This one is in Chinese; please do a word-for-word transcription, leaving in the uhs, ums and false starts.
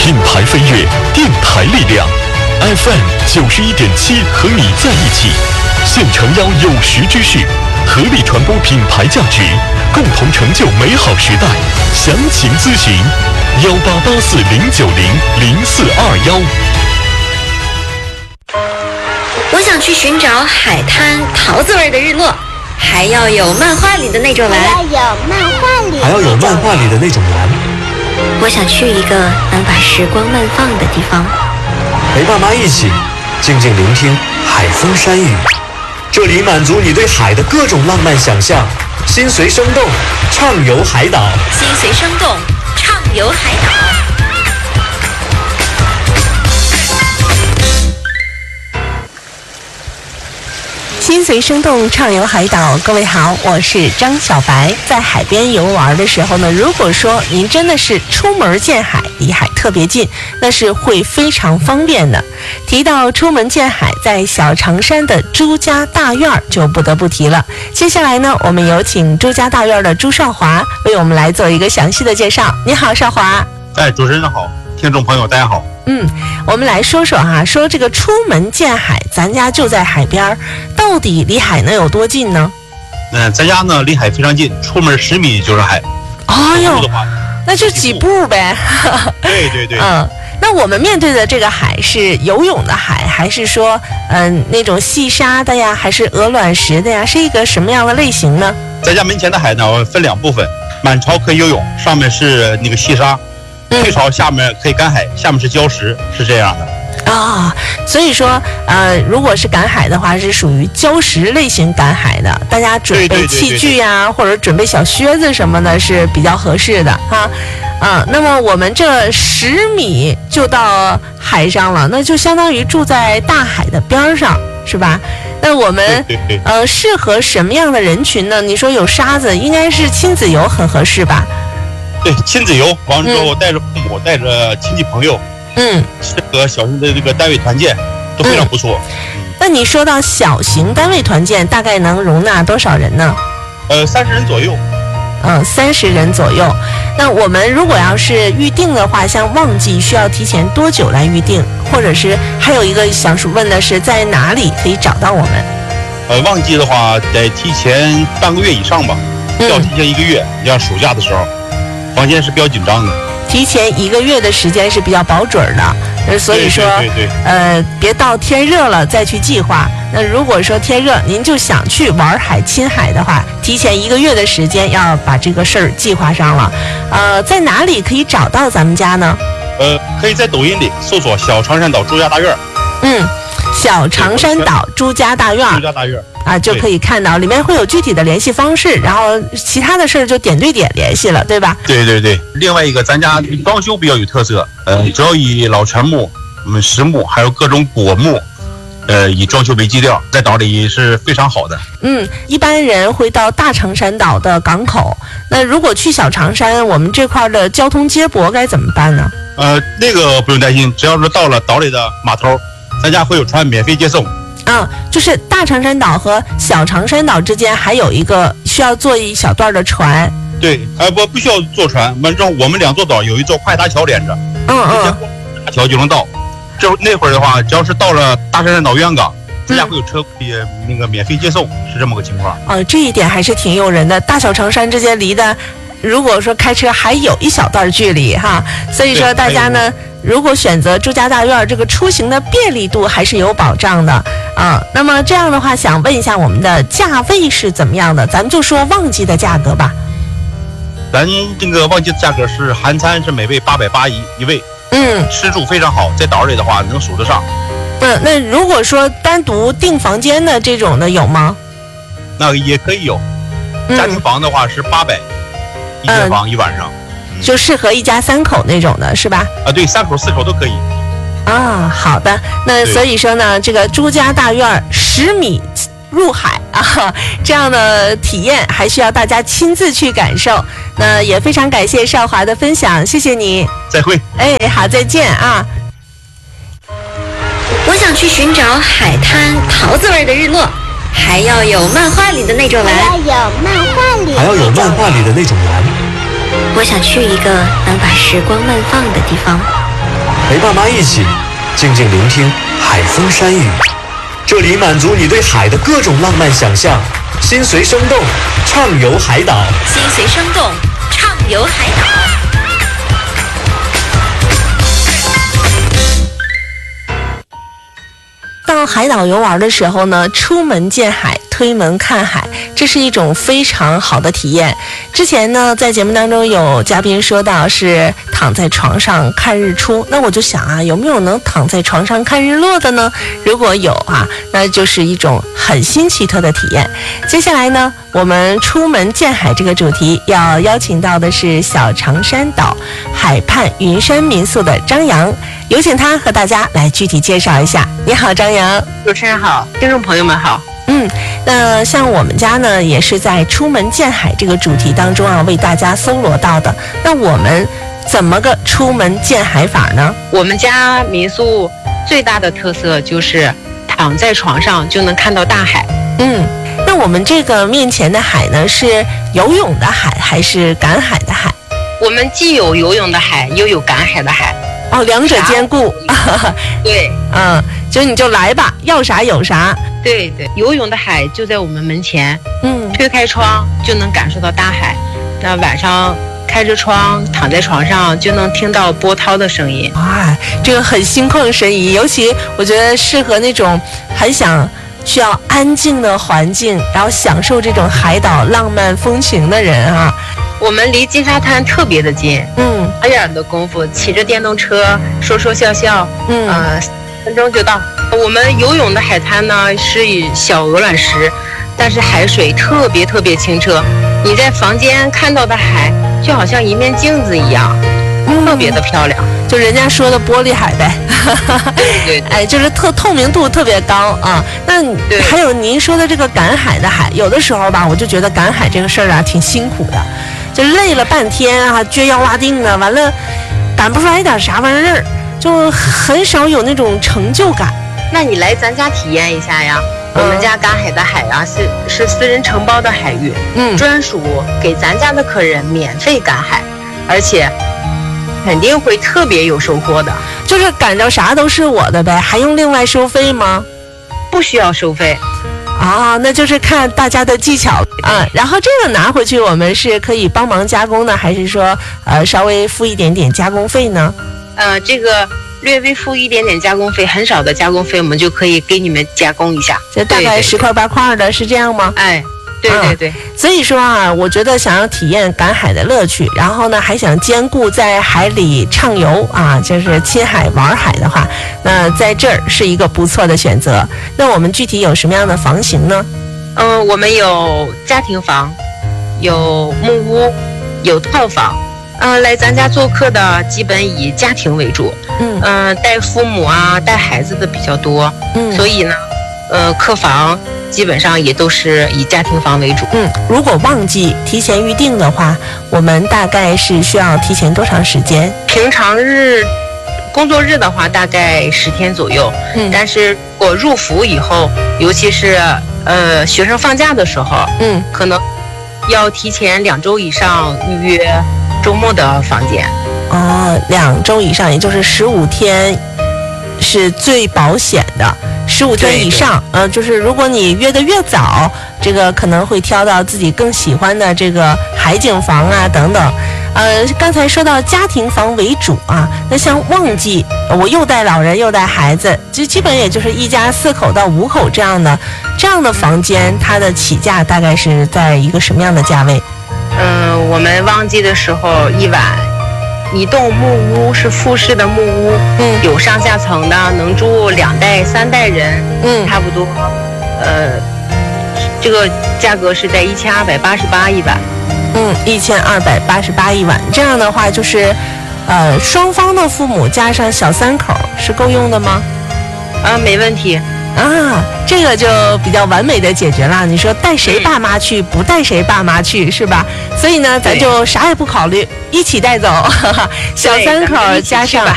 品牌飞跃，电台力量 F M 九十一点七和你在一起，现诚邀有识之士，合力传播品牌价值，共同成就美好时代。详情咨询幺八八四零九零零四二幺。 我想去寻找海滩桃子味的日落，还要有漫画里的那种蓝， 还要有漫画里， 还要有漫画里的那种蓝。 我想去一个能把时光慢放的地方， 陪爸妈一起静静聆听海风山雨，这里满足你对海的各种浪漫想象。心随生动，畅游海岛。 心随生动，畅游海岛。 心随生动，畅游海岛。各位好，我是张小白。在海边游玩的时候呢，如果说您真的是出门见海，离海特别近，那是会非常方便的。提到出门见海，在小长山的朱家大院就不得不提了。接下来呢，我们有请朱家大院的朱少华为我们来做一个详细的介绍。你好，少华。 哎，主持人好，听众朋友大家好。 嗯，我们来说说哈，说这个出门见海，咱家就在海边，到底离海能有多近呢？ 嗯、呃，咱家呢离海非常近，出门十米就是海。 哎呦，那就几步呗。 对对对。 嗯，那我们面对的这个海是游泳的海，还是说嗯、呃、那种细沙的呀，还是鹅卵石的呀？是一个什么样的类型呢？ 咱家门前的海呢分两部分，满潮可以游泳，上面是那个细沙。退潮下面可以赶海，下面是礁石，是这样的啊、哦。所以说，呃，如果是赶海的话，是属于礁石类型赶海的，大家准备器具呀、啊，或者准备小靴子什么的，是比较合适的哈。啊，那么我们这十米就到海上了，那就相当于住在大海的边上，是吧？那我们对对对呃适合什么样的人群呢？你说有沙子，应该是亲子游很合适吧？ 对，亲子游完了之后，带着父母，带着亲戚朋友， 嗯， 适合小型的这个单位团建都非常不错。 嗯、那你说到小型单位团建，大概能容纳多少人呢？ 呃，三十人左右。 嗯，三十人左右。那我们如果要是预定的话，像旺季需要提前多久来预定？或者是还有一个想问的是，在哪里可以找到我们？ 呃，旺季的话得提前半个月以上吧，要提前一个月，像暑假的时候。房间是比较紧张的， 提前一个月的时间是比较保准的，所以说， 对对对对呃，别到天热了再去计划。那如果说天热，您就想去玩海、亲海的话，提前一个月的时间要把这个事儿计划上了。呃，在哪里可以找到咱们家呢？ 呃，可以在抖音里搜索“小长山岛朱家大院”。 嗯，小长山岛朱家大院。 朱家大院。 啊，就可以看到里面会有具体的联系方式，然后其他的事儿就点对点联系了，对吧？ 对对对。另外一个，咱家装修比较有特色，呃，主要以老全木、我们实木还有各种果木，呃，以装修为基调，在岛里是非常好的。 嗯，一般人会到大长山岛的港口，那如果去小长山，我们这块的交通接驳该怎么办呢？ 呃，那个不用担心，只要是到了岛里的码头，咱家会有船免费接送。 啊，就是大长山岛和小长山岛之间还有一个需要坐一小段的船。 对，呃，不不需要坐船，完之后我们两座岛有一座快达桥连着， 嗯嗯， 大桥就能到。这那会儿的话，只要是到了大山山岛渔港，咱家会有车也那个免费接送，是这么个情况。 哦，这一点还是挺诱人的。大小长山之间离的，如果说开车还有一小段距离哈，所以说大家呢，如果选择朱家大院，这个出行的便利度还是有保障的啊。那么这样的话，想问一下我们的价位是怎么样的？咱们就说旺季的价格吧。 咱这个旺季的价格是含餐是每位八百八一一位， 嗯， 吃住非常好，在岛里的话能数得上。 嗯，那如果说单独订房间的这种的有吗？ 那也可以有，家庭房的话是八百、嗯，一间房一晚上。 就适合一家三口那种的是吧？ 啊，对，三口四口都可以。 啊，好的。那所以说呢，这个朱家大院十米入海啊，这样的体验还需要大家亲自去感受。那也非常感谢少华的分享，谢谢你。 再会。 哎，好，再见啊。 我想去寻找海滩桃子味的日落，还要有漫画里的那种蓝， 还要有漫画里， 还要有漫画里的那种蓝。 我想去一个能把时光慢放的地方， 陪爸妈一起静静聆听海风山雨，这里满足你对海的各种浪漫想象，心随生动，畅游海岛。 心随生动，畅游海岛。 到海岛游玩的时候呢，出门见海，推门看海，这是一种非常好的体验。之前呢，在节目当中有嘉宾说到是躺在床上看日出，那我就想啊，有没有能躺在床上看日落的呢？如果有啊，那就是一种很新奇特的体验。接下来呢，我们出门见海这个主题要邀请到的是小长山岛海畔云山民宿的张扬，有请他和大家来具体介绍一下。你好，张扬。 主持人好，听众朋友们好。 嗯，那像我们家呢，也是在出门见海这个主题当中啊，为大家搜罗到的。那我们怎么个出门见海法呢？ 我们家民宿最大的特色就是躺在床上就能看到大海。 嗯，那我们这个面前的海呢，是游泳的海还是赶海的海？ 我们既有游泳的海，又有赶海的海。 哦，两者兼顾。 对， 嗯，就你就来吧，要啥有啥。 对对，游泳的海就在我们门前， 嗯， 推开窗就能感受到大海。那晚上开着窗躺在床上就能听到波涛的声音。 哇，这个很心旷神怡，尤其我觉得适合那种很想需要安静的环境，然后享受这种海岛浪漫风情的人啊。 我们离金沙滩特别的近， 嗯， 眨眼的功夫，骑着电动车说说笑笑， 嗯， 呃，十分钟就到。我们游泳的海滩呢是以小鹅卵石，但是海水特别特别清澈，你在房间看到的海就好像一面镜子一样， 嗯、 特别的漂亮。 就人家说的玻璃海呗， 对， 哎，就是特透明度特别高啊。那还有您说的这个赶海的海，有的时候吧，我就觉得赶海这个事儿啊挺辛苦的，就累了半天啊，撅腰拉腚的，完了赶不出来一点啥玩意儿，就很少有那种成就感。 那你来咱家体验一下呀。我们家赶海的海啊，是是私人承包的海域， 嗯， 专属给咱家的客人免费赶海，而且肯定会特别有收获的。 就是赶着啥都是我的呗，还用另外收费吗？ 不需要收费。 啊，那就是看大家的技巧啊。然后这个拿回去，我们是可以帮忙加工呢，还是说呃稍微付一点点加工费呢？ 呃，这个略微付一点点加工费，很少的加工费，我们就可以给你们加工一下。 这大概十块八块的，是这样吗？ 哎。对对对、嗯， 所以说啊，我觉得想要体验赶海的乐趣，然后呢还想兼顾在海里畅游啊，就是亲海玩海的话，那在这儿是一个不错的选择。那我们具体有什么样的房型呢？ 嗯，我们有家庭房，有木屋，有套房。嗯，来咱家做客的基本以家庭为主， 嗯嗯、呃，带父母啊、带孩子的比较多， 嗯， 所以呢，呃，客房基本上也都是以家庭房为主。 嗯，如果旺季提前预定的话，我们大概是需要提前多长时间？ 平常日、工作日的话，大概十天左右。 嗯， 但是我入伏以后，尤其是呃学生放假的时候， 嗯， 可能要提前两周以上预约周末的房间。 哦，两周以上，也就是十五天，是最保险的。十五天以上，呃，就是如果你约得越早，这个可能会挑到自己更喜欢的这个海景房啊等等。呃，刚才说到家庭房为主啊，那像旺季，我又带老人又带孩子，就基本也就是一家四口到五口这样的，这样的房间，它的起价大概是在一个什么样的价位？ 嗯、呃，我们旺季的时候一晚。一栋木屋是复式的木屋， 嗯， 有上下层的，能住两代、三代人， 嗯， 差不多，呃，这个价格是在一千二百八十八一晚， 嗯，一千二百八十八一晚。这样的话，就是，呃，双方的父母加上小三口是够用的吗？ 啊，没问题。 啊，这个就比较完美的解决了。你说带谁爸妈去，不带谁爸妈去，是吧？所以呢，咱就啥也不考虑，一起带走，小三口加上